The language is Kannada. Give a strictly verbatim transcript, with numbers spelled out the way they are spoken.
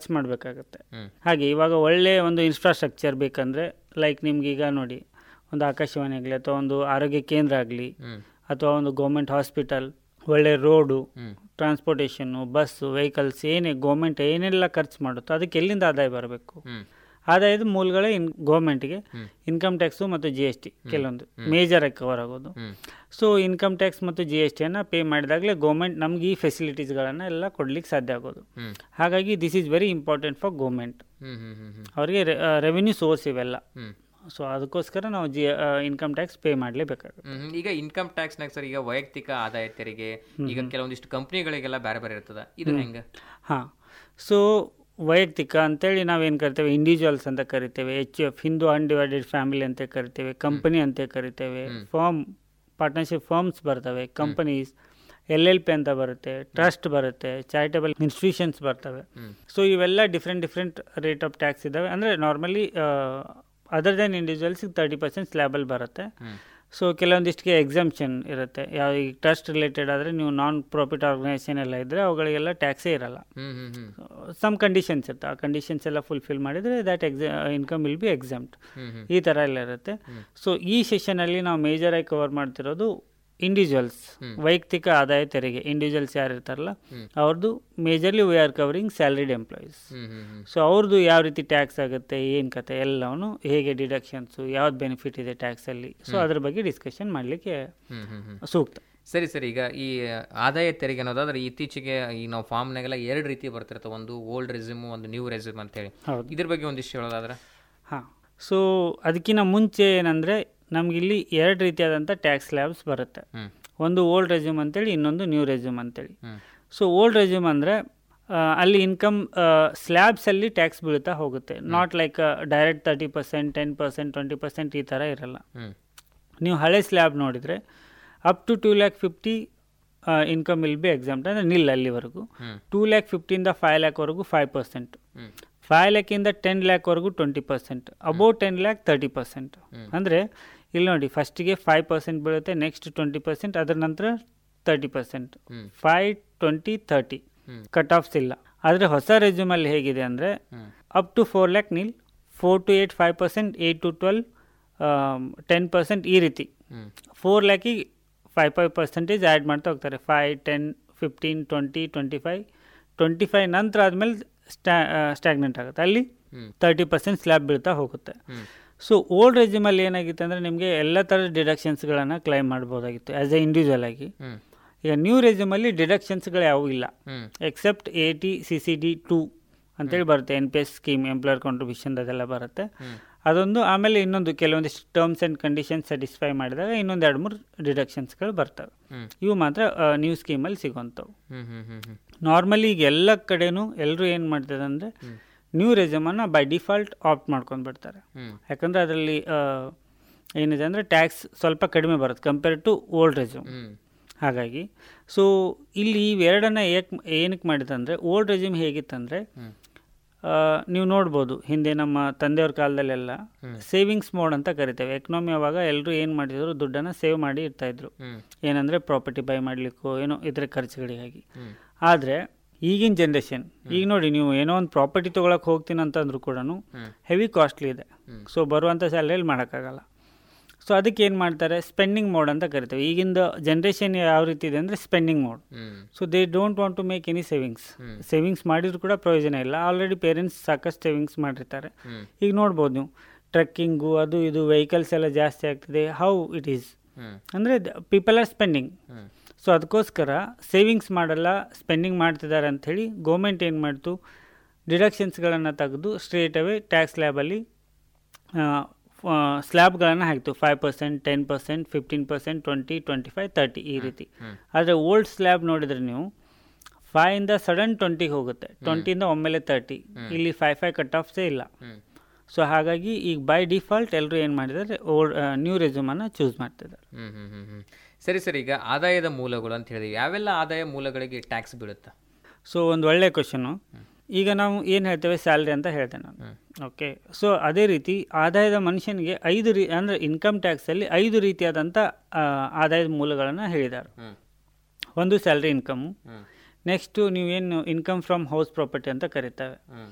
ಮಾಡಬೇಕಾಗತ್ತೆ. ಹಾಗೆ ಇವಾಗ ಒಳ್ಳೆಯ ಒಂದು ಇನ್ಫ್ರಾಸ್ಟ್ರಕ್ಚರ್ ಬೇಕಂದರೆ ಲೈಕ್ ನಿಮ್ಗೀಗ ನೋಡಿ ಒಂದು ಆಕಾಶವಾಣಿ ಆಗಲಿ ಅಥವಾ ಒಂದು ಆರೋಗ್ಯ ಕೇಂದ್ರ ಆಗಲಿ ಅಥವಾ ಒಂದು ಗೌರ್ಮೆಂಟ್ ಹಾಸ್ಪಿಟಲ್, ಒಳ್ಳೆ ರೋಡು, ಟ್ರಾನ್ಸ್ಪೋರ್ಟೇಷನ್ನು, ಬಸ್ಸು, ವೆಹಿಕಲ್ಸ್ ಏನೇ ಗೌರ್ಮೆಂಟ್ ಏನೆಲ್ಲ ಖರ್ಚು ಮಾಡುತ್ತೋ ಅದಕ್ಕೆ ಎಲ್ಲಿಂದ ಆದಾಯ ಬರಬೇಕು? ಆದಾಯದ ಮೂಲಗಳೇ ಇನ್ ಗೌರ್ಮೆಂಟ್ಗೆ ಇನ್ಕಮ್ ಟ್ಯಾಕ್ಸು ಮತ್ತು ಜಿ ಎಸ್ ಟಿ ಕೆಲವೊಂದು ಮೇಜರಾಗಿ ಕವರ್ ಆಗೋದು. ಸೊ ಇನ್ಕಮ್ ಟ್ಯಾಕ್ಸ್ ಮತ್ತು ಜಿ ಎಸ್ ಟಿಯನ್ನು ಪೇ ಮಾಡಿದಾಗಲೇ ಗೌರ್ಮೆಂಟ್ ನಮ್ಗೆ ಈ ಫೆಸಿಲಿಟೀಸ್ಗಳನ್ನು ಎಲ್ಲ ಕೊಡ್ಲಿಕ್ಕೆ ಸಾಧ್ಯ ಆಗೋದು. ಹಾಗಾಗಿ this is very important for government. ಅವರಿಗೆ ರೆವಿನ್ಯೂ ಸೋರ್ಸ್ ಇವೆಲ್ಲ. ಸೊ ಅದಕ್ಕೋಸ್ಕರ ನಾವು ಜಿ ಇನ್ಕಮ್ ಟ್ಯಾಕ್ಸ್ ಪೇ ಮಾಡಲೇಬೇಕಾಗುತ್ತೆ. ಈಗ ಇನ್ಕಮ್ ಟ್ಯಾಕ್ಸ್ನಾಗ ಸರ್ ಈಗ ವೈಯಕ್ತಿಕ ಆದಾಯ ತೆರಿಗೆ ಈಗ ಕೆಲವೊಂದಿಷ್ಟು ಕಂಪ್ನಿಗಳಿಗೆಲ್ಲ ಬೇರೆ ಬೇರೆ ಇರ್ತದೆ, ಇದು ಹೆಂಗೆ? ಹಾಂ, ಸೊ ವೈಯಕ್ತಿಕ ಅಂತೇಳಿ ನಾವೇನು ಕರಿತೇವೆ ಇಂಡಿವಿಜುವಲ್ಸ್ ಅಂತ ಕರಿತೇವೆ, H F Hindu undivided family ಅಂತ ಕರಿತೇವೆ, ಕಂಪನಿ ಅಂತ ಕರಿತೇವೆ, ಫರ್ಮ್ ಪಾರ್ಟ್ನರ್ಶಿಪ್ ಫರ್ಮ್ಸ್ ಬರ್ತವೆ, ಕಂಪನೀಸ್, ಎಲ್ ಎಲ್ ಪಿ ಅಂತ ಬರುತ್ತೆ, ಟ್ರಸ್ಟ್ ಬರುತ್ತೆ, ಚಾರಿಟಬಲ್ ಇನ್ಸ್ಟಿಟ್ಯೂಷನ್ಸ್ ಬರ್ತವೆ. ಸೊ ಇವೆಲ್ಲ different different rate of tax ಇದ್ದಾವೆ. ಅಂದರೆ normally other then ಇಂಡಿವಿಜುವಲ್ಸಿಗೆ thirty percent ಸ್ಲ್ಯಾಬಲ್ಲಿ ಬರುತ್ತೆ. ಸೊ ಕೆಲವೊಂದಿಷ್ಟಿಗೆ ಎಕ್ಸಮ್ಷನ್ ಇರುತ್ತೆ. ಯಾವ ಈಗ ಟ್ರಸ್ಟ್ ರಿಲೇಟೆಡ್ ಆದರೆ ನೀವು ನಾನ್ ಪ್ರಾಫಿಟ್ ಆರ್ಗನೈಸೇಷನ್ ಎಲ್ಲ ಇದ್ದರೆ ಅವುಗಳಿಗೆಲ್ಲ ಟ್ಯಾಕ್ಸೇ ಇರಲ್ಲ. ಸಮ್ ಕಂಡೀಷನ್ಸ್ ಇರುತ್ತೆ, ಆ ಕಂಡೀಷನ್ಸ್ ಎಲ್ಲ ಫುಲ್ಫಿಲ್ ಮಾಡಿದರೆ that X income will be exempt. ಈ ಥರ ಎಲ್ಲ ಇರುತ್ತೆ. ಸೊ ಈ ಸೆಷನಲ್ಲಿ ನಾವು ಮೇಜರಾಗಿ ಕವರ್ ಮಾಡ್ತಿರೋದು ಇಂಡಿವಿಜುವಲ್ಸ್, ವೈಯಕ್ತಿಕ ಆದಾಯ ತೆರಿಗೆ. ಇಂಡಿವಿಜುವಲ್ಸ್ ಯಾರು ಇರ್ತಾರಲ್ಲ ಅವ್ರದ್ದು majorly we are covering salaried employees. So ಅವ್ರದ್ದು ಯಾವ ರೀತಿ ಟ್ಯಾಕ್ಸ್ ಆಗುತ್ತೆ, ಏನು ಕತೆ ಎಲ್ಲವೂ, ಹೇಗೆ ಡಿಡಕ್ಷನ್ಸು, ಯಾವ್ದು ಬೆನಿಫಿಟ್ ಇದೆ ಟ್ಯಾಕ್ಸಲ್ಲಿ, ಸೊ ಅದ್ರ ಬಗ್ಗೆ ಡಿಸ್ಕಷನ್ ಮಾಡಲಿಕ್ಕೆ ಸೂಕ್ತ. ಸರಿ ಸರಿ. ಈಗ ಈ ಆದಾಯ ತೆರಿಗೆ ಅನ್ನೋದಾದ್ರೆ ಇತ್ತೀಚೆಗೆ ಈ ನಾವು ಫಾರ್ಮ್ನಾಗೆಲ್ಲ ಎರಡು ರೀತಿ ಬರ್ತಿರ್ತವೆ, ಒಂದು ಓಲ್ಡ್ ರೆಸ್ಯೂಮ್, ಒಂದು ನ್ಯೂ ರೆಸ್ಯೂಮ್ ಅಂತೇಳಿ. ಇದ್ರ ಬಗ್ಗೆ ಒಂದಿಷ್ಟು ಹೇಳೋದಾದ್ರೆ? ಹಾಂ, ಸೊ ಅದಕ್ಕಿಂತ ಮುಂಚೆ ಏನಂದರೆ ನಮಗಿಲ್ಲಿ ಎರಡು ರೀತಿಯಾದಂಥ ಟ್ಯಾಕ್ಸ್ ಸ್ಲ್ಯಾಬ್ಸ್ ಬರುತ್ತೆ. ಒಂದು ಓಲ್ಡ್ ರೆಸ್ಯೂಮ್ ಅಂತೇಳಿ, ಇನ್ನೊಂದು ನ್ಯೂ ರೆಸ್ಯೂಮ್ ಅಂತೇಳಿ. ಸೊ ಓಲ್ಡ್ ರೆಸ್ಯೂಮ್ ಅಂದರೆ ಅಲ್ಲಿ ಇನ್ಕಮ್ ಸ್ಲ್ಯಾಬ್ಸಲ್ಲಿ ಟ್ಯಾಕ್ಸ್ ಬೀಳ್ತಾ ಹೋಗುತ್ತೆ. Not like direct thirty percent ten percent twenty percent ಈ ಥರ ಇರಲ್ಲ. ನೀವು ಹಳೆ ಸ್ಲ್ಯಾಬ್ ನೋಡಿದರೆ up to two lac fifty income will be exempt, ಅಂದರೆ ನಿಲ್ ಅಲ್ಲಿವರೆಗೂ. Two lac ಫಿಫ್ಟಿಯಿಂದ five ಲ್ಯಾಕ್ವರೆಗೂ five percent, five ಲ್ಯಾಕಿಂದ ten ಲ್ಯಾಕ್ವರೆಗೂ twenty percent, above ten lac thirty percent. ಅಂದರೆ ಇಲ್ಲಿ ನೋಡಿ ಫಸ್ಟಿಗೆ ಫೈವ್ ಪರ್ಸೆಂಟ್ ಬೀಳುತ್ತೆ, ನೆಕ್ಸ್ಟ್ ಟ್ವೆಂಟಿ ಪರ್ಸೆಂಟ್, ಅದರ ನಂತರ thirty percent, five twenty thirty cut offs ಇಲ್ಲ. ಆದರೆ ಹೊಸ ರೆಸ್ಯೂಮಲ್ಲಿ ಹೇಗಿದೆ ಅಂದರೆ up to four lac nil, four to eight five percent, eight to twelve ten percent, ಈ ರೀತಿ four ಲ್ಯಾಕಿಗೆ five five percentage add ಮಾಡ್ತಾ ಹೋಗ್ತಾರೆ. Five ten fifteen twenty twenty five twenty five ನಂತರ ಆದಮೇಲೆ ಸ್ಟ್ಯಾ ಸ್ಟ್ಯಾಗ್ನೆಂಟ್ ಆಗುತ್ತೆ, ಅಲ್ಲಿ ತರ್ಟಿ ಪರ್ಸೆಂಟ್ ಸ್ಲ್ಯಾಬ್ ಬೀಳ್ತಾ ಹೋಗುತ್ತೆ. ಸೊ ಓಲ್ಡ್ ರೆಸ್ಯೂಮಲ್ಲಿ ಏನಾಗಿತ್ತು ಅಂದರೆ ನಿಮಗೆ ಎಲ್ಲ ಥರದ ಡಿಡಕ್ಷನ್ಸ್ಗಳನ್ನು ಕ್ಲೈಮ್ ಮಾಡ್ಬೋದಾಗಿತ್ತು ಆ್ಯಸ್ ಎ ಇಂಡಿವಿಜುವಲ್ ಆಗಿ. ಈಗ ನ್ಯೂ ರೆಸ್ಯೂಮಲ್ಲಿ ಡಿಡಕ್ಷನ್ಸ್ಗಳು ಯಾವುವು ಇಲ್ಲ, accept A T C C D two ಅಂತೇಳಿ ಬರುತ್ತೆ, N P S scheme, employer contribution ಅದೆಲ್ಲ ಬರುತ್ತೆ, ಅದೊಂದು. ಆಮೇಲೆ ಇನ್ನೊಂದು ಕೆಲವೊಂದಿಷ್ಟು ಟರ್ಮ್ಸ್ ಆ್ಯಂಡ್ ಕಂಡೀಷನ್ಸ್ ಸ್ಯಾಟಿಸ್ಫೈ ಮಾಡಿದಾಗ ಇನ್ನೊಂದು ಎರಡು ಮೂರು ಡಿಡಕ್ಷನ್ಸ್ಗಳು ಬರ್ತವೆ. ಇವು ಮಾತ್ರ ನ್ಯೂ ಸ್ಕೀಮಲ್ಲಿ ಸಿಗುವಂಥವು. ನಾರ್ಮಲಿ ಈಗ ಎಲ್ಲ ಕಡೆನೂ ಎಲ್ಲರೂ ಏನು ಮಾಡ್ತಾರೆ ಅಂದರೆ ನ್ಯೂ ರೆಸ್ಯೂಮನ್ನು ಬೈ ಡಿಫಾಲ್ಟ್ ಆಪ್ಟ್ ಮಾಡ್ಕೊಂಡು ಬಿಡ್ತಾರೆ. ಯಾಕಂದರೆ ಅದರಲ್ಲಿ ಏನಿದೆ ಅಂದರೆ ಟ್ಯಾಕ್ಸ್ ಸ್ವಲ್ಪ ಕಡಿಮೆ ಬರುತ್ತೆ ಕಂಪೇರ್ ಟು ಓಲ್ಡ್ ರೆಸ್ಯೂಮ್. ಹಾಗಾಗಿ ಸೊ ಇಲ್ಲಿ ಇವೆರಡನ್ನು ಏಕೆ ಏನಕ್ಕೆ ಮಾಡಿದಂದರೆ, ಓಲ್ಡ್ ರೆಸ್ಯೂಮ್ ಹೇಗಿತ್ತಂದರೆ ನೀವು ನೋಡ್ಬೋದು ಹಿಂದೆ ನಮ್ಮ ತಂದೆಯವ್ರ ಕಾಲದಲ್ಲೆಲ್ಲ ಸೇವಿಂಗ್ಸ್ ಮೋಡ್ ಅಂತ ಕರಿತೇವೆ. ಎಕನಾಮಿ ಅವಾಗ ಎಲ್ಲರೂ ಏನು ಮಾಡಿದ್ರು, ದುಡ್ಡನ್ನು ಸೇವ್ ಮಾಡಿ ಇರ್ತಾಯಿದ್ರು, ಏನಂದರೆ ಪ್ರಾಪರ್ಟಿ ಬೈ ಮಾಡಲಿಕ್ಕೋ ಏನೋ ಇದ್ರ ಖರ್ಚುಗಳಿಗಾಗಿ. ಆದರೆ ಈಗಿನ ಜನ್ರೇಷನ್ ಈಗ ನೋಡಿ, ನೀವು ಏನೋ ಒಂದು ಪ್ರಾಪರ್ಟಿ ತೊಗೊಳಕ್ಕೆ ಹೋಗ್ತೀನಿ ಅಂತಂದ್ರೂ ಕೂಡ ಹೆವಿ ಕಾಸ್ಟ್ಲಿ ಇದೆ. ಸೊ ಬರುವಂಥ ಸ್ಯಾಲರಿಯಲ್ಲಿ ಮಾಡೋಕ್ಕಾಗಲ್ಲ. ಸೊ ಅದಕ್ಕೆ ಏನು ಮಾಡ್ತಾರೆ, ಸ್ಪೆಂಡಿಂಗ್ ಮೋಡ್ ಅಂತ ಕರಿತೇವೆ. ಈಗಿಂದ ಜನ್ರೇಷನ್ ಯಾವ ರೀತಿ ಇದೆ ಅಂದರೆ spending mode. So they don't want to make any savings. Savings ಮಾಡಿದ್ರು ಕೂಡ ಪ್ರಯೋಜನ ಇಲ್ಲ, ಆಲ್ರೆಡಿ ಪೇರೆಂಟ್ಸ್ ಸಾಕಷ್ಟು ಸೇವಿಂಗ್ಸ್ ಮಾಡಿರ್ತಾರೆ. ಈಗ ನೋಡ್ಬೋದು ನೀವು ಟ್ರಕ್ಕಿಂಗು ಅದು ಇದು ವೆಹಿಕಲ್ಸ್ ಎಲ್ಲ ಜಾಸ್ತಿ ಆಗ್ತಿದೆ. ಹೌ ಇಟ್ ಈಸ್ ಅಂದರೆ ಪೀಪಲ್ ಆರ್ ಸ್ಪೆಂಡಿಂಗ್. ಸೊ ಅದಕ್ಕೋಸ್ಕರ ಸೇವಿಂಗ್ಸ್ ಮಾಡಲ್ಲ, ಸ್ಪೆಂಡಿಂಗ್ ಮಾಡ್ತಿದ್ದಾರೆ ಅಂಥೇಳಿ ಗೌರ್ಮೆಂಟ್ ಏನು ಮಾಡ್ತು, ಡಿಡಕ್ಷನ್ಸ್ಗಳನ್ನು ತೆಗೆದು ಸ್ಟ್ರೇಟ್ ಅವೇ ಟ್ಯಾಕ್ಸ್ ಸ್ಲ್ಯಾಬಲ್ಲಿ ಸ್ಲ್ಯಾಬ್ಗಳನ್ನು ಹಾಕಿತು. Five percent ten percent fifteen percent twenty twenty five thirty ಈ ರೀತಿ. ಆದರೆ ಓಲ್ಡ್ ಸ್ಲ್ಯಾಬ್ ನೋಡಿದರೆ ನೀವು ಫೈವಿಂದ ಸಡನ್ ಟ್ವೆಂಟಿಗೆ ಹೋಗುತ್ತೆ, ಟ್ವೆಂಟಿಯಿಂದ ಒಮ್ಮೆಲೆ ತರ್ಟಿ, ಇಲ್ಲಿ ಫೈವ್ ಫೈವ್ ಕಟ್ ಆಫ್ಸೇ ಇಲ್ಲ. ಸೊ ಹಾಗಾಗಿ ಈಗ ಬೈ ಡಿಫಾಲ್ಟ್ ಎಲ್ಲರೂ ಏನು ಮಾಡಿದ್ದಾರೆ, ಓಲ್ಡ್ ನ್ಯೂ ರೆಸ್ಯೂಮನ್ನು ಚೂಸ್ ಮಾಡ್ತಿದ್ದಾರೆ. ಸರಿ ಸರಿ. ಈಗ ಆದಾಯದ ಮೂಲಗಳು ಅಂತ ಹೇಳಿದ್ವಿ, ಯಾವೆಲ್ಲ ಆದಾಯ ಮೂಲಗಳಿಗೆ ಟ್ಯಾಕ್ಸ್ ಬೀಳುತ್ತೆ? ಸೊ ಒಂದು ಒಳ್ಳೆಯ ಕ್ವಶನು. ಈಗ ನಾವು ಏನು ಹೇಳ್ತೇವೆ, ಸ್ಯಾಲ್ರಿ ಅಂತ ಹೇಳ್ತೇನೆ ನಾನು. ಓಕೆ, ಸೊ ಅದೇ ರೀತಿ ಆದಾಯದ ಮನುಷ್ಯನಿಗೆ ಐದು ರೀ ಅಂದರೆ ಇನ್ಕಮ್ ಟ್ಯಾಕ್ಸಲ್ಲಿ ಐದು ರೀತಿಯಾದಂಥ ಆದಾಯದ ಮೂಲಗಳನ್ನು ಹೇಳಿದ್ದಾರೆ. ಒಂದು ಸ್ಯಾಲ್ರಿ ಇನ್ಕಮು, ನೆಕ್ಸ್ಟು ನೀವೇನು ಇನ್ಕಮ್ ಫ್ರಮ್ ಹೌಸ್ ಪ್ರಾಪರ್ಟಿ ಅಂತ ಕರೀತೇವೆ,